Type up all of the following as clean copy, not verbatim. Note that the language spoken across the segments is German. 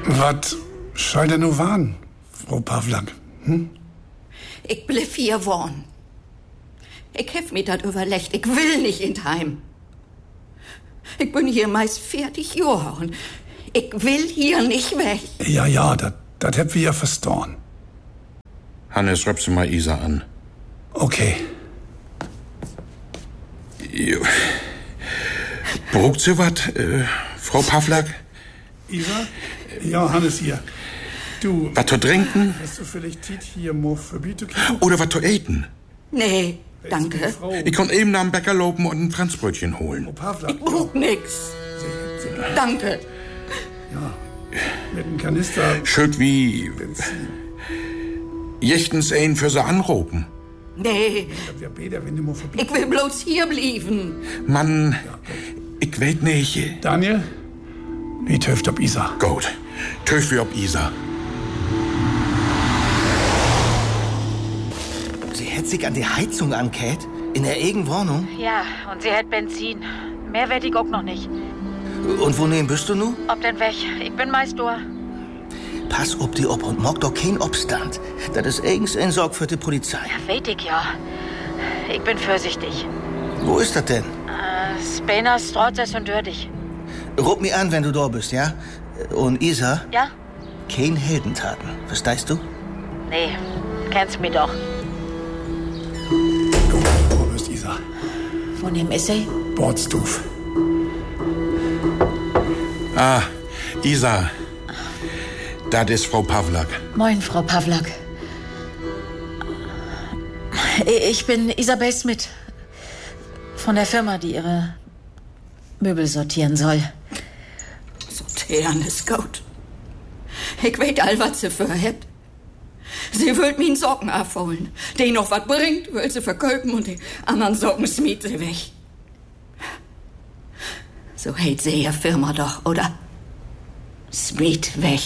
Was soll denn nur waren, Frau Pawlak? Ich blieb hier wohnen. Ich hef mir dat überlegt. Ich will nicht in Heim. Ich bin hier meist 40 Jahre und ich will hier nicht weg. Ja, das hab wir ja verstanden. Hannes, röpse mal Isa an. Okay. Brugt sie was, Frau Pawlak? Isa? Ja, Hannes hier. Du... Was zu trinken? Hast du vielleicht Tiet hier mal verbieten können? Oder was zu eten? Nee, danke. Ich kon eben nach dem Bäcker lopen und ein Franzbrötchen holen. Frau Pawlak. Ich brauch nix. Danke. Ja, mit einem Kanister... Schön wie... Benzin. Jechtens ein für sie anropen. Nee, Das wär besser, wenn du mal verbieten. ich will bloß hier bleiben. Mann, ich weet nicht. Daniel? Wie töft ob Isa? Gut, töf wie ob Isa. Sie hätt sich an die Heizung angehört? In der eigenen Wohnung? Ja, und sie hat Benzin. Mehr werd ich auch noch nicht. Und wo nehmen bist du nu? Ob denn weg? Ich bin meist da. Pass ob die ob und mag doch kein Obstand. Das ist eigens ein Sorg für die Polizei. Ja, weet ich ja. Ich bin vorsichtig. Wo ist das denn? Spener, Strotzes und Dördig. Ruf mich an, wenn du da bist, ja? Und Isa? Ja? Kein Heldentaten, verstehst du? Nee, kennst mich doch. Wo bist Isa? Von dem Essay? Bordstuf. Ah, Isa. Das ist Frau Pawlak. Moin, Frau Pawlak. Ich bin Isabel Smith. Von der Firma, die ihre Möbel sortieren soll. Sortieren ist gut. Ich weet all, was sie für hat. Sie wollt mir Socken abholen. Den noch was bringt, will sie verkaufen und die anderen Socken smiet sie weg. So hält sie ihr Firma doch, oder? Smiet weg.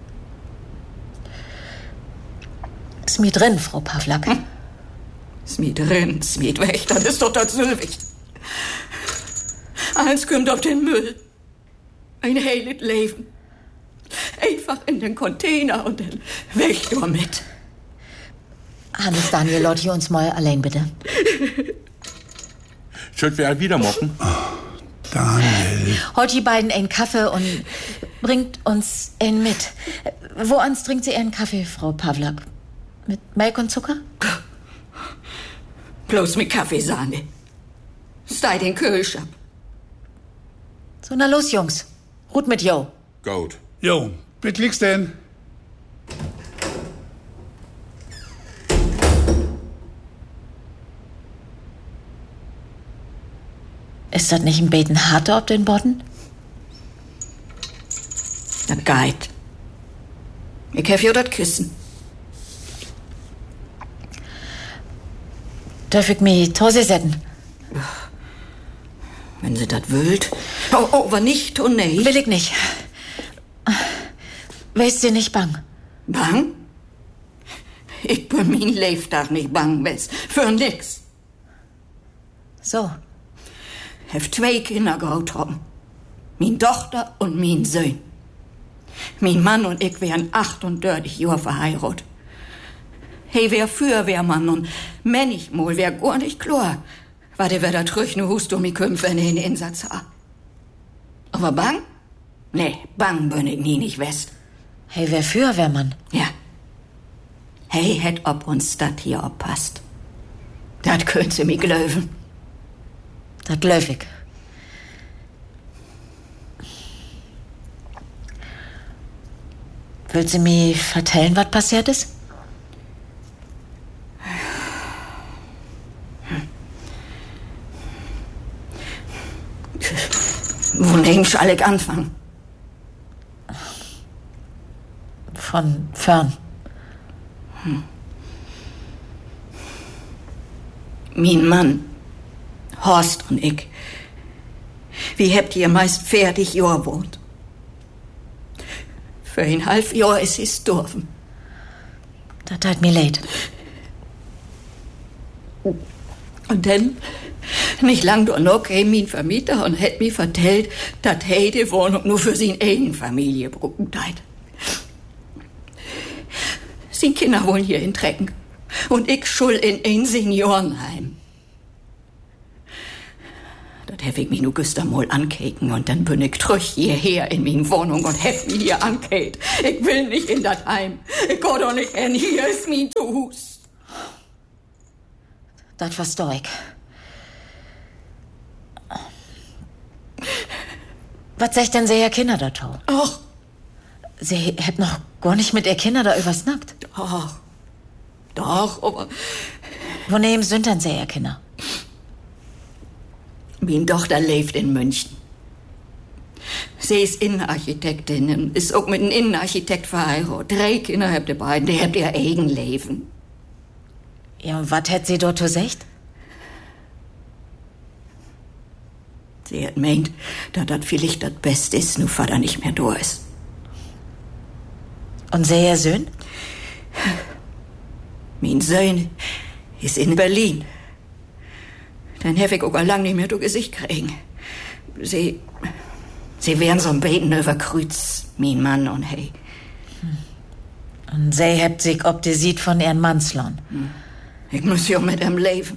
Smiet drin, Frau Pawlak. Smiet drin, smiet weg, das ist doch das Sülwig. Alles kommt auf den Müll. Ein heiles Leben. Einfach in den Container und dann weg damit. Hannes, Daniel, laut hier uns mal allein, bitte. Schön wir wieder mocken. Daniel. Holt die beiden einen Kaffee und bringt uns einen mit. Woans trinkt sie einen Kaffee, Frau Pawlak? Mit Milch und Zucker? Bloß mit Kaffeesahne. Stei den Kühlschrank. So, na los, Jungs. Ruht mit Jo. Gut. Jo, bitte liegst denn? Ist das nicht ein Beten harter auf den Boden? Das geht. Ich hef jo das Kissen. Darf ich mich Tose setzen? Wenn sie das wüllt. Oh, aber nicht, oh nicht. Will ich nicht. Weißt du nicht bang? Bang? Ich bin mein Lebenstag nicht bang, wes. Für nix. So. Hef 2 Kinder gehaut haben. Min Tochter und min Sohn. Mein Mann und ich wären 38 Jahre verheiratet. Hey, wär Feuerwehrmann und manchmal wär gar nicht klar, was der da trüch ne Hust um mich kümmt, wenn er in den Einsatz hat. Aber bang? Nee, bang bin ich nie nicht west. Hey, wer Feuerwehrmann? Ja. Hey, hätt ob uns dat hier oppasst. Dat könnt sie mich glöwen. Das glaub ich. Willst du mir vertellen, was passiert ist? Wo nehmst du alle anfangen? Von fern. Mein Mann, Horst und ich, wie habt ihr meist 40 Jahre wohnt. Für ein halb Jahr ist sie gestorben. Das tat mir leid. Und dann, nicht lang danach, kam mein Vermieter und hat mir vertellt, dass die Wohnung nur für seine eigene Familie braucht hat. Sie Kinder wollen hier in Trecken. Und ich schuld in ein Seniorenheim. Das hab ich mich nur gestern mal ankeken und dann bin ich trüch hierher in meine Wohnung und hab mich hier anket. Ich will nicht in das Heim. Ich geh doch nicht hin. Hier ist mein Hus. Das versteh ich. Was sagt denn sie, ihr Kinder da, Tau? Ach. Sie habt noch gar nicht mit ihr Kinder da übersnackt. Doch, aber... Wo nehmen sind denn sie, ihr Kinder? Meine Tochter lebt in München. Sie ist Innenarchitektin und ist auch mit einem Innenarchitekt verheiratet. 3 Kinder habt ihr beiden, die habt ihr eigen Leben. Ja, und was hat sie dort gesagt? Sie hat meint, dass das vielleicht das Beste ist, nur Vater nicht mehr da ist. Und sie, ihr Sohn? Mein Sohn ist in Berlin. Dann hab ich auch lang nicht mehr durch Gesicht kriegen. Sie wären so ein Beten über Kreuz, mein Mann und hey. Und sie habt sich ob die sieht von ihren Mannslohn. Ich muss ja mit ihm leben.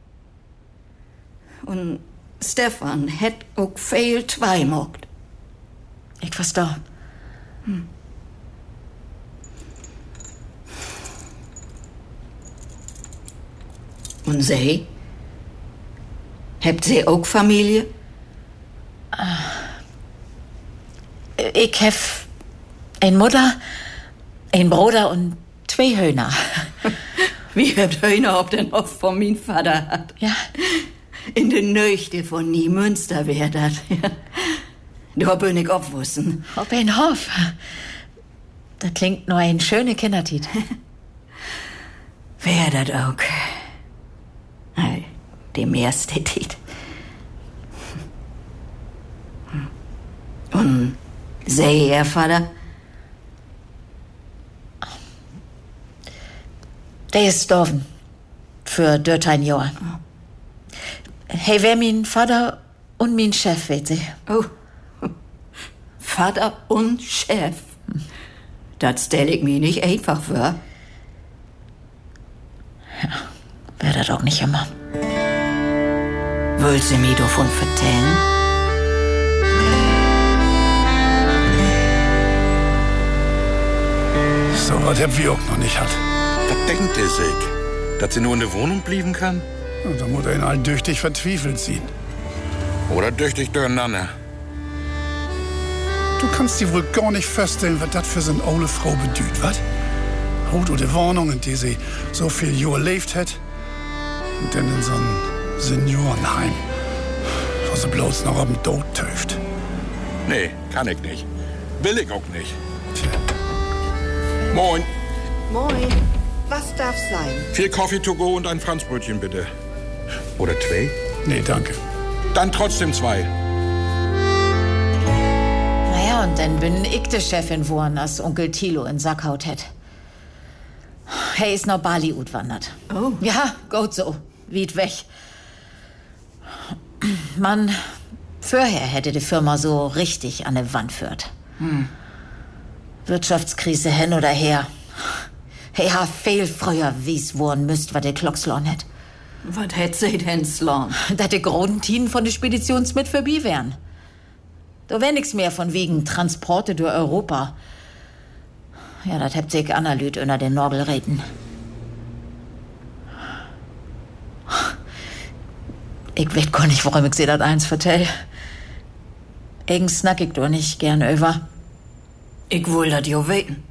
Und Stefan hat auch viel zweimogt. Ich versteh. Und sie? Habt sie auch Familie? Ich hab eine Mutter, einen Bruder und 2 Hühner. Wie habt Hühner ob denn oft von mein Vater hat? Ja. In den Nöchte von Niemünster wär dat. Da bin ich aufwussen. Ob ein Hof. Das klingt nur ein schöne Kindertiet. Wär dat auch. Dem erste Tiet. Und sei ihr Vater? Der ist gestorben. Für 13 Jahre. Hey, wär mein Vater und mein Chef, weet sie. Oh. Vater und Chef. Das stell ich mir nicht einfach vor. Ja, wär das auch nicht immer. Wollt Sie mir davon vertellen? So was hab wir auch noch nicht hat. Was denkt ihr sich? Dass sie nur in der Wohnung blieben kann? Und da muss er ihn all düchtig vertwiefelt ziehen. Oder düchtig durcheinander? Du kannst dir wohl gar nicht vorstellen, was das für so eine alte Frau bedeutet, was? Haut oder Wohnung, in der sie so viel Jahre lebt hat. Und dann in so ein Seniorenheim, wo sie bloß noch am Tod töft. Nee, kann ich nicht. Will ich auch nicht. Tja. Moin. Moin. Was darf's sein? 4 Coffee to go und ein Franzbrötchen, bitte. Oder 2? Nee, danke. Dann trotzdem 2. Naja, und dann bin ich die Chefin geworden, als Onkel Thilo in Sackhaut hat. Hey, ist nach Bali utwandert. Oh. Ja, gut so. Wied weg. Mann, vorher hätte die Firma so richtig an die Wand führt. Wirtschaftskrise hin oder her. Hey, ha, viel früher wie's worden müsst, was der Klockslorn hat. Was hätt sie denn slorn? Dass die Grundtinen von der Speditions mit vorbei wären. Da wär nix mehr von wegen Transporte durch Europa. Ja, das habt sich Analyt unter den Norgel reden. Ich weet gar nicht, warum ich sie das eins vertell. Irgend snack ich doch nicht gern über. Ich will das jo weten.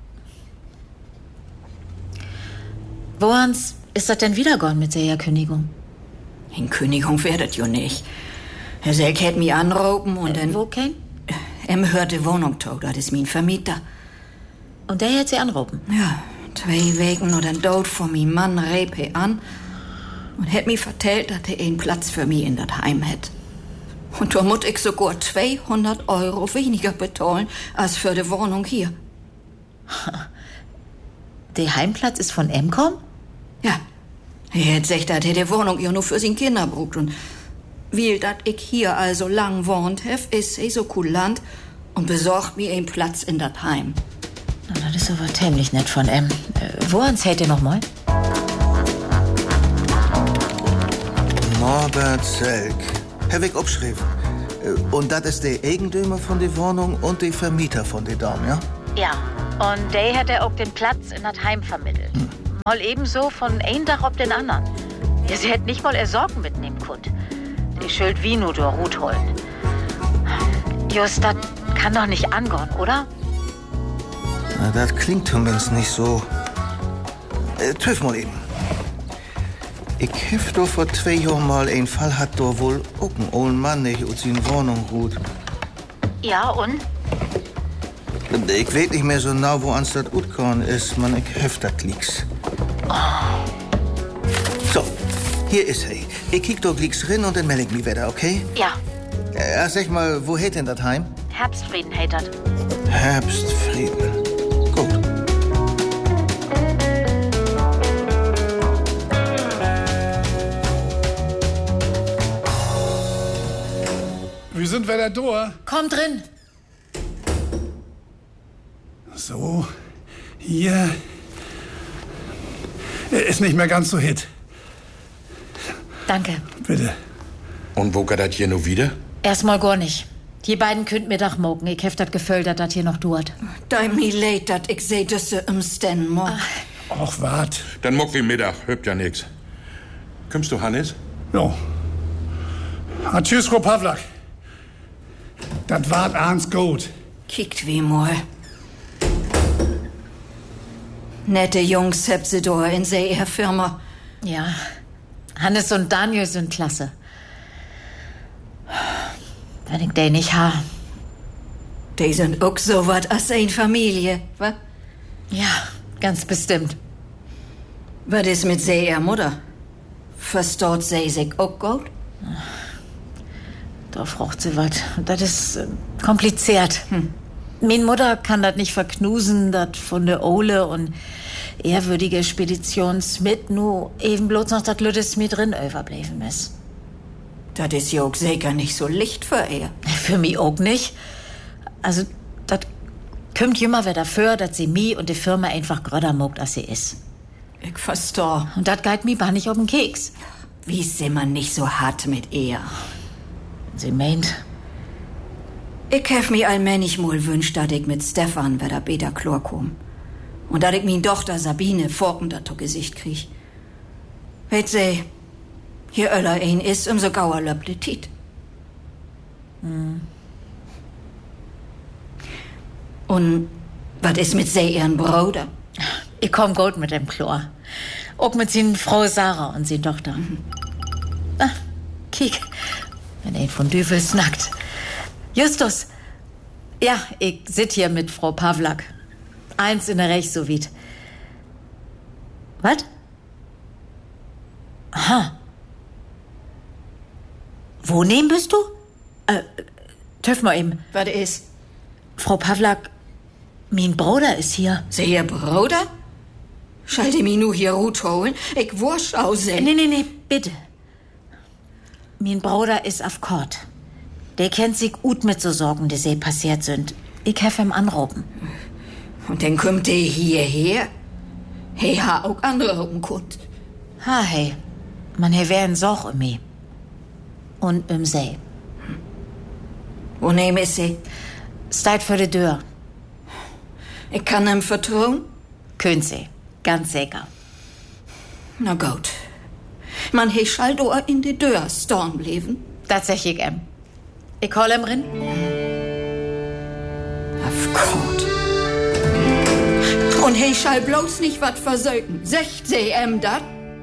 Woans ist das denn wiedergegangen mit der Kündigung? In Kündigung wär das jo nicht. Herr Selk hätt mich anrufen und dann... Wo kein? hört die Wohnung to, das ist mein Vermieter. Und der hätt sie anrufen? Ja, 2 Wochen oder ein Tod von meinem Mann riep he an und hätt mir vertellt, dass er einen Platz für mich in das Heim hätt. Und da muss ich sogar 200 € weniger bezahlen als für die Wohnung hier. Der Heimplatz ist von Emcom? Ja, er hätt gesagt, dass er die Wohnung ja nur für sein Kinder braucht. Und weil dat ich hier also lang wohnt hef, ist er so kulant und besorgt mir einen Platz in dat Heim. Na, das ist aber ziemlich nett von wo ans hält ihr noch mal? Norbert Selk. Herr Weg abschrieben. Und das ist der Eigentümer von der Wohnung und der Vermieter von der Dame, ja? Ja, und der hätte auch den Platz in das Heim vermittelt. Mal ebenso von ein Tag auf den anderen. Ja, sie hätte nicht mal Sorgen mitnehmen können. Die Schuld wie nur durch Ruth holen. Just, das kann doch nicht angehen, oder? Na, das klingt zumindest nicht so. Tüff mal eben. Ich hef doch vor 2 Jahren mal einen Fall hat doch wohl auch ein olden Mann nicht aus seiner Wohnung ruht. Ja, und? Ich weiß nicht mehr so genau, wo ans das utgekommen ist, man, ich hef das lieg's. So, hier ist er. Ich kick doch glicks rein und dann melde ich mich wieder, okay? Ja, Sag mal, wo hätt denn das Heim? Herbstfrieden hättet. Herbstfrieden. Gut. Wie sind wir da durch? Komm drin. So, hier. Ist nicht mehr ganz so hit. Danke. Bitte. Und wo geht das hier nur wieder? Erstmal gar nicht. Die beiden könnt mir doch mogen. Ich hef dat Gefühl, dass das hier noch dauert. Da mir leid, dat ich seh düsse umständen mo. Och, wart. Dann muck wie Mittag, hübt ja nix. Kommst du, Hannes? Jo. Tschüss, Frau Pawlak. Das wart ans gut. Kickt wie mal. Nette Jungs habt sie da in ihrer Firma. Ja, Hannes und Daniel sind klasse. Wenn ich den nicht ha. Die sind auch so wat als eine Familie, wa? Ja, ganz bestimmt. Was ist mit ihrer Mutter? Versteht sie sich auch gut? Da braucht sie was. Das ist kompliziert. Min Mutter kann das nicht verknusen, das von der Ole und ehrwürdige Spedition Smith nur eben bloß noch das Lüttes mit drin überbleiben ist. Das ist ja auch sicher nicht so licht für ihr. Für mich auch nicht. Also, das kommt immer wieder dafür, dass sie mich und die Firma einfach gröder mogt, als sie ist. Ich verstehe. Und das geht mir gar nicht auf den Keks. Wie sind man nicht so hart mit ihr? Sie meint. Ich hef mir allmählich mal wünscht, dass ich mit Stefan wieder besser klarkomm. Und dass ich min Tochter Sabine Forken zu Gesicht krieg. Weet sie, hier öller ein ist, umso gauer löppt die Tit. Und was ist mit sie ihren Bruder? Ich komm gut mit dem Chlor. Auch mit seinen Frau Sarah und seine Tochter. Ah, kiek, wenn ein von Düvel snackt. Justus. Ja, ich sit hier mit Frau Pawlak. Eins in der Rechts so weit. Was? Aha. Wo nehmen bist du? Töff mal eben. Was ist? Frau Pawlak, mein Bruder ist hier. Sie ihr Bruder? Schalte mich nur hier Ruth holen? Ich wursch aussehen. Nee, bitte. Mein Bruder ist auf Kort. Der kennt sich gut mit so Sorgen, die sie passiert sind. Ich hef ihm anrufen. Und dann kommt der hierher? Hey, ha auch andere umkund. Ha, hey. Man he wären Sorg um mich. Und um sie. Wo nehme ich sie? Steht vor der Tür. Ich kann ihm vertrauen? Könnt sie. Ganz sicher. Na gut. Man he schall do in die Tür storn bleiben. Das sag ich ihm. Ich hol ihm rein. Auf Gott. Und he schall bloß nicht wat versöken. Secht sie dat?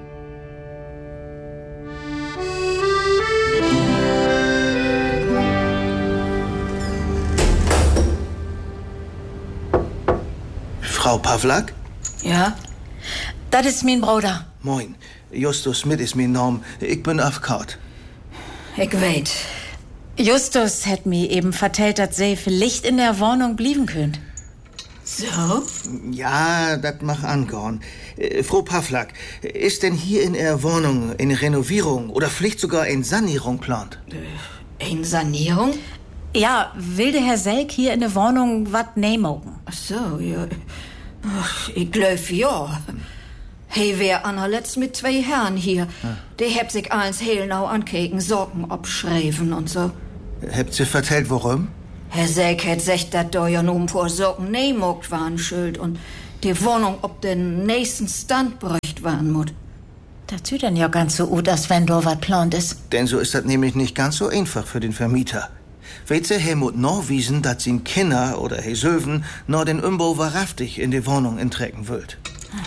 Frau Pawlak? Ja? Das ist mein Bruder. Moin. Justus Smith ist mein Name. Ich bin auf Kart. Ich weet. Justus hat mir eben vertellt, dass sie vielleicht in der Wohnung blieben könnt. So? Ja, das mach angehören. Frau Pawlak, ist denn hier in der Wohnung eine Renovierung oder vielleicht sogar eine Sanierung plant? Eine Sanierung? Ja, will der Herr Selk hier in der Wohnung wat nehmen? Ach so, ja. Ach, ich glaub, ja. Hey, wär anerletzt mit 2 Herren hier. Ja. Die heb sich alles heel nau ankeken, Sorgen abschreiben und so. Habt sie vertellt, warum? Herr Selk hat sich, dat da ja nun vor Sorgen nemogt waren schuld und die Wohnung ob den nächsten Stand bräucht waren mut. Das sieht denn ja ganz so gut, als wenn da was plant ist. Denn so ist das nämlich nicht ganz so einfach für den Vermieter. Weet sie, er muss nachwiesen, dass sie Kinder oder he Söwen noch den Umbau wahrhaftig in die Wohnung intrecken wollt.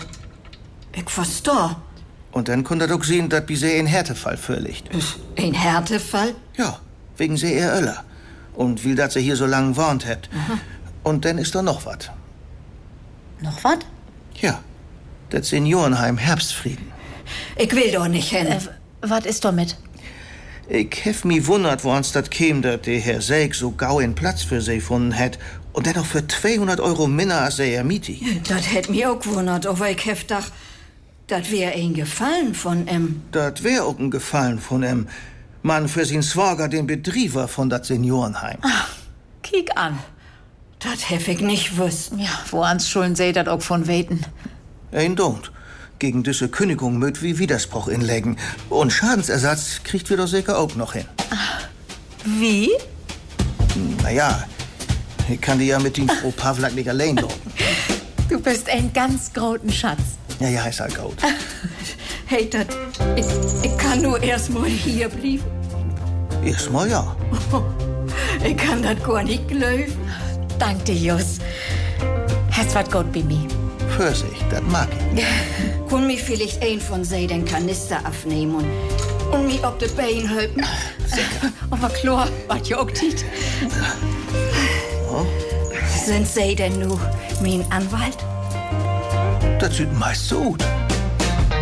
Ich versteh. Und dann könnt ihr doch sehen, dass bis ein Härtefall vorliegt. Ein Härtefall? Ja, wegen sie ihr Öller. Und weil dass sie hier so lange wohnt hat. Aha. Und dann ist da noch was. Noch was? Ja, das Seniorenheim Herbstfrieden. Ich will doch nicht hin. Was ist damit? Ich hef mi wundert, wo uns dat käm, dat der Herr Selk so gau einen Platz für sie gefunden hat. Und der noch für 200 Euro minder als er Mieti. Das hätt mir auch gewundert, aber ich hef gedacht, das wär ein Gefallen von ihm. Das wär auch ein Gefallen von ihm. Man für sin Schwager den Betrieber von dat Seniorenheim. Ach, kiek an. Das hef ich nicht wüsst. Ja, wo ans Schulden seht dat auch von weten. Ein don't. Gegen diese Kündigung möt wie Widerspruch inlegen. Und Schadensersatz kriegt wir doch sicher auch noch hin. Wie? Naja, ich kann die ja mit dem Frau Pawlak nicht allein loben. Du bist ein ganz großen Schatz. Ja, ist halt gut. Hey, ich kann nur erstmal hier bleiben. Erstmal ja. Ich kann das gar nicht glauben. Dank dir, Jus. Hast wat gut bei mir. Vorsicht, das mag ich. Kann mir vielleicht ein von sie den Kanister aufnehmen und mich auf die Beine halten? Aber klar, was ja auch tit. Oh. Sind sie denn nur mein Anwalt? Das sieht meist so gut.